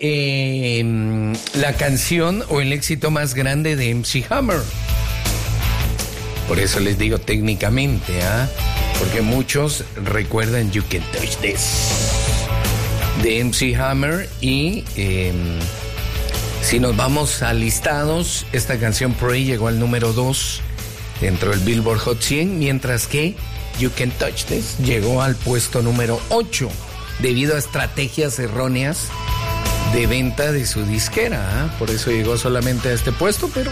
la canción o el éxito más grande de MC Hammer. Por eso les digo técnicamente, porque muchos recuerdan You Can't Touch This de MC Hammer. Y si nos vamos a listados, esta canción Pray llegó al número 2 dentro del Billboard Hot 100, mientras que You Can't Touch This llegó al puesto número 8 debido a estrategias erróneas de venta de su disquera. Por eso llegó solamente a este puesto, pero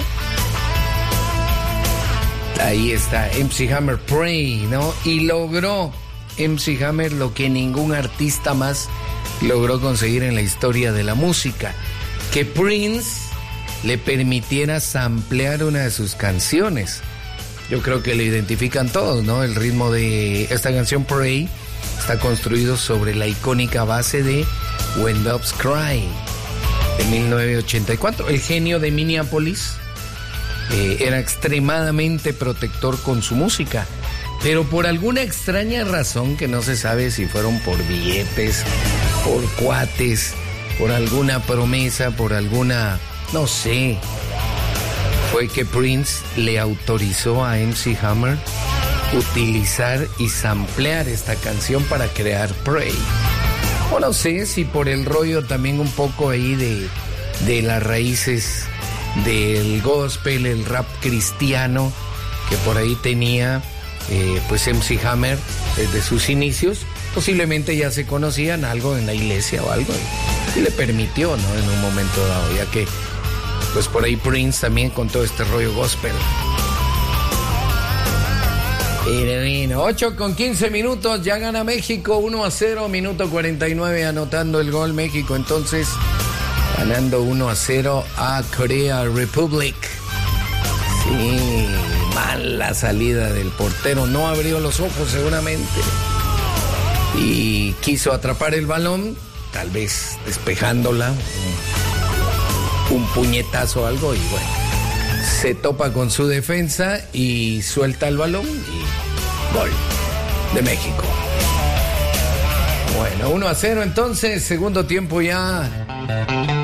ahí está MC Hammer, Pray, ¿no? Y logró MC Hammer lo que ningún artista más logró conseguir en la historia de la música, que Prince le permitiera samplear una de sus canciones. Yo creo que lo identifican todos, ¿no? El ritmo de esta canción Pray está construido sobre la icónica base de When Doves Cry de 1984. El genio de Minneapolis era extremadamente protector con su música, pero por alguna extraña razón que no se sabe si fueron por billetes, por cuates, por alguna promesa, por alguna, no sé, fue que Prince le autorizó a MC Hammer utilizar y samplear esta canción para crear Pray. O no sé si por el rollo también un poco ahí de las raíces del gospel, el rap cristiano que por ahí tenía pues MC Hammer desde sus inicios. Posiblemente ya se conocían algo en la iglesia o algo y le permitió, ¿no? En un momento dado, ya que pues por ahí Prince también con todo este rollo gospel. Y 8:15, ya gana México 1-0, minuto 49 anotando el gol México, entonces ganando 1-0 a Korea Republic. Sí, mala salida del portero, no abrió los ojos seguramente y quiso atrapar el balón, tal vez despejándola, un puñetazo o algo, y bueno, se topa con su defensa y suelta el balón y gol de México. Bueno, 1-0 entonces, segundo tiempo ya